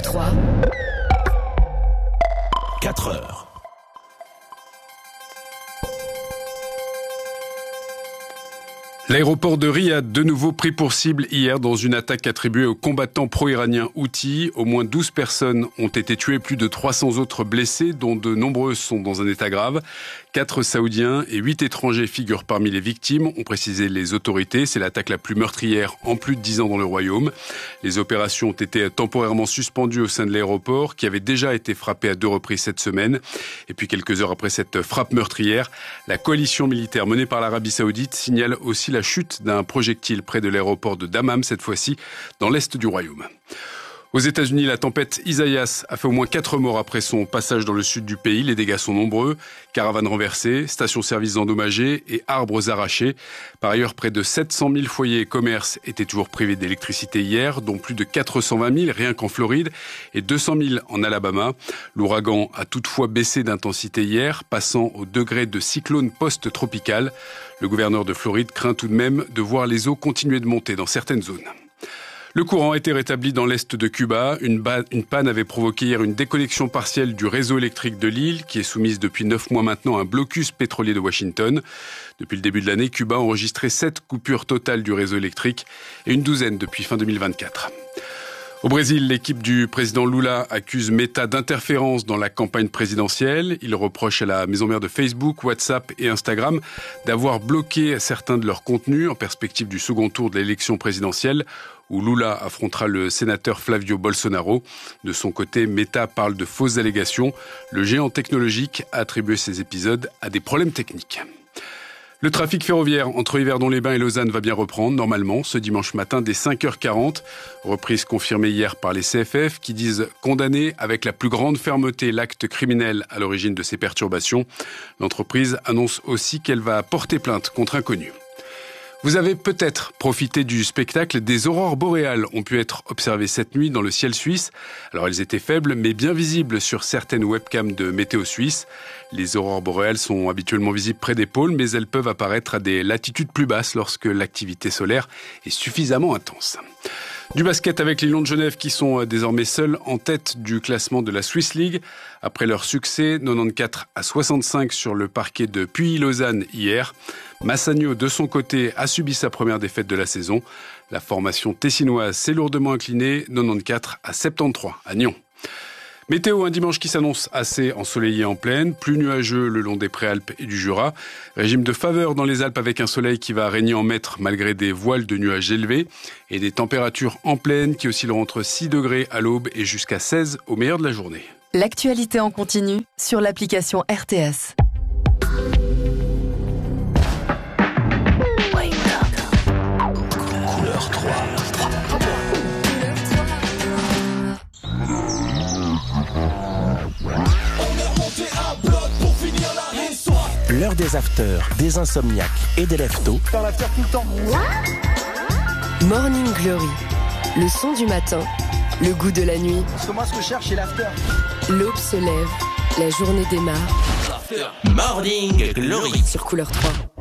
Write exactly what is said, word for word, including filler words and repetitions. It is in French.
trois. quatre heures. L'aéroport de Riyad, de nouveau pris pour cible hier dans une attaque attribuée aux combattants pro-iraniens Houthis. Au moins douze personnes ont été tuées, plus de trois cents autres blessées, dont de nombreuses sont dans un état grave. Quatre Saoudiens et huit étrangers figurent parmi les victimes, ont précisé les autorités. C'est l'attaque la plus meurtrière en plus de dix ans dans le royaume. Les opérations ont été temporairement suspendues au sein de l'aéroport, qui avait déjà été frappé à deux reprises cette semaine. Et puis quelques heures après cette frappe meurtrière, la coalition militaire menée par l'Arabie Saoudite signale aussi la chute d'un projectile près de l'aéroport de Dammam, cette fois-ci dans l'est du royaume. Aux États-Unis, la tempête Isaias a fait au moins quatre morts après son passage dans le sud du pays. Les dégâts sont nombreux. Caravanes renversées, stations-service endommagées et arbres arrachés. Par ailleurs, près de sept cent mille foyers et commerces étaient toujours privés d'électricité hier, dont plus de quatre cent vingt mille rien qu'en Floride et deux cent mille en Alabama. L'ouragan a toutefois baissé d'intensité hier, passant au degré de cyclone post-tropical. Le gouverneur de Floride craint tout de même de voir les eaux continuer de monter dans certaines zones. Le courant a été rétabli dans l'est de Cuba. Une, ba- une panne avait provoqué hier une déconnexion partielle du réseau électrique de l'île, qui est soumise depuis neuf mois maintenant à un blocus pétrolier de Washington. Depuis le début de l'année, Cuba a enregistré sept coupures totales du réseau électrique et une douzaine depuis fin deux mille vingt-quatre. Au Brésil, l'équipe du président Lula accuse Meta d'interférence dans la campagne présidentielle. Il reproche à la maison mère de Facebook, WhatsApp et Instagram d'avoir bloqué certains de leurs contenus en perspective du second tour de l'élection présidentielle où Lula affrontera le sénateur Flavio Bolsonaro. De son côté, Meta parle de fausses allégations. Le géant technologique a attribué ces épisodes à des problèmes techniques. Le trafic ferroviaire entre Yverdon-les-Bains et Lausanne va bien reprendre, normalement, ce dimanche matin dès cinq heures quarante. Reprise confirmée hier par les C F F qui disent condamner avec la plus grande fermeté l'acte criminel à l'origine de ces perturbations. L'entreprise annonce aussi qu'elle va porter plainte contre inconnus. Vous avez peut-être profité du spectacle des aurores boréales ont pu être observées cette nuit dans le ciel suisse. Alors elles étaient faibles mais bien visibles sur certaines webcams de Météo Suisse. Les aurores boréales sont habituellement visibles près des pôles mais elles peuvent apparaître à des latitudes plus basses lorsque l'activité solaire est suffisamment intense. Du basket avec les Lions de Genève qui sont désormais seuls en tête du classement de la Swiss League. Après leur succès, quatre-vingt-quatorze à soixante-cinq sur le parquet de Puy-Lausanne hier. Massagno, de son côté, a subi sa première défaite de la saison. La formation tessinoise s'est lourdement inclinée, quatre-vingt-quatorze à soixante-treize à Nyon. Météo, un dimanche qui s'annonce assez ensoleillé en plaine, plus nuageux le long des Préalpes et du Jura. Régime de faveur dans les Alpes avec un soleil qui va régner en maître malgré des voiles de nuages élevés et des températures en plaine qui oscilleront entre six degrés à l'aube et jusqu'à seize au meilleur de la journée. L'actualité en continu sur l'application R T S. Couleur trois. L'heure des afters, des insomniaques et des leftos. Dans l'after tout le temps. Morning Glory, le son du matin, le goût de la nuit. Parce que moi, ce que je cherche, c'est l'after. L'aube se lève, la journée démarre. Morning Glory Sur Couleur trois.